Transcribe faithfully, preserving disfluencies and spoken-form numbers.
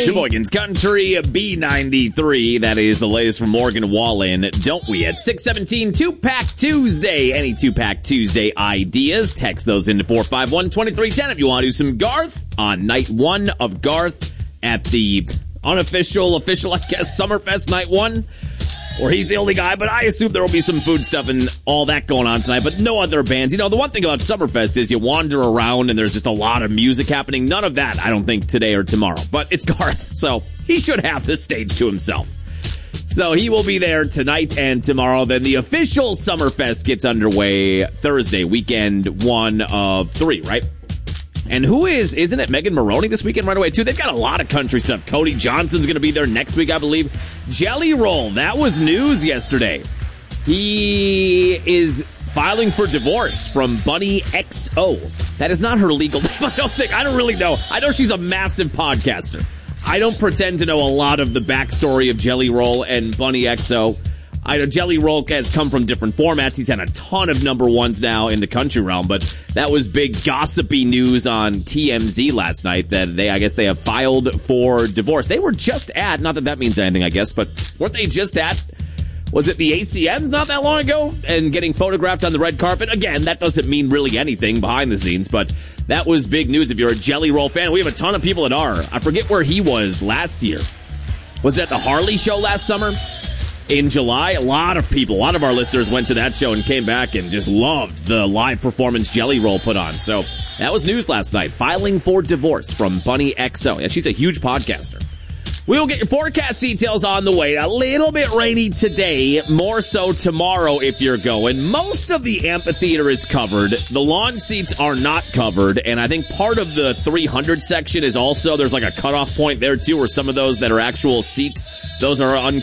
Sheboygan's Country B ninety-three. That is the latest from Morgan Wallen. Don't we? At six seventeen, two-Pack Tuesday. Any two-Pack Tuesday ideas? Text those into four five one, two three one zero if you want to do some Garth on night one of Garth at the unofficial, official, I guess, Summerfest night one. Or he's the only guy, but I assume there will be some food stuff and all that going on tonight, but no other bands. You know, the one thing about Summerfest is you wander around and there's just a lot of music happening. None of that, I don't think, today or tomorrow. But it's Garth, so he should have the stage to himself. So he will be there tonight and tomorrow. Then the official Summerfest gets underway Thursday, weekend one of three, right? And who is, isn't it Megan Maroney this weekend right away, too? They've got a lot of country stuff. Cody Johnson's going to be there next week, I believe. Jelly Roll, that was news yesterday. He is filing for divorce from Bunny X O. That is not her legal name, I don't think. I don't really know. I know she's a massive podcaster. I don't pretend to know a lot of the backstory of Jelly Roll and Bunny X O. I know Jelly Roll has come from different formats. He's had a ton of number ones now in the country realm, but that was big gossipy news on T M Z last night that they, I guess they have filed for divorce. They were just at, not that that means anything, I guess, but weren't they just at, was it the A C M not that long ago? And getting photographed on the red carpet? Again, that doesn't mean really anything behind the scenes, but that was big news if you're a Jelly Roll fan. We have a ton of people that are. I forget where he was last year. Was that the Harley show last summer? In July, a lot of people, a lot of our listeners went to that show and came back and just loved the live performance Jelly Roll put on. So that was news last night. Filing for divorce from Bunny X O. Yeah, she's a huge podcaster. We will get your forecast details on the way. A little bit rainy today, more so tomorrow if you're going. Most of the amphitheater is covered. The lawn seats are not covered. And I think part of the three hundred section is also, there's like a cutoff point there too, where some of those that are actual seats, those are uncovered.